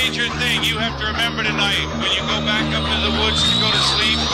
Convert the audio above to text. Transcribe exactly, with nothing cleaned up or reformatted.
Major thing you have to remember tonight when you go back up to the woods to go to sleep,